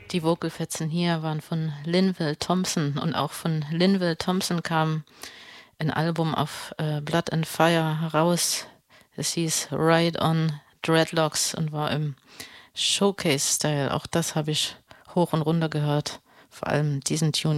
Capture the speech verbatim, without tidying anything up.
Die Vocalfetzen hier waren von Linval Thompson und auch von Linval Thompson kam ein Album auf äh, Blood and Fire heraus. Es hieß Ride on Dreadlocks und war im Showcase-Style. Auch das habe ich hoch und runter gehört. Vor allem diesen Tune